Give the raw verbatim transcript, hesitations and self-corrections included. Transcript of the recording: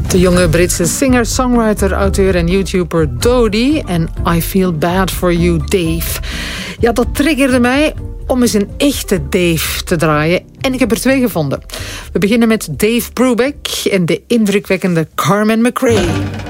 De jonge Britse singer, songwriter, auteur en YouTuber Dodie en I Feel Bad For You, Dave. Ja, dat triggerde mij om eens een echte Dave te draaien. En ik heb er twee gevonden. We beginnen met Dave Brubeck en de indrukwekkende Carmen McRae.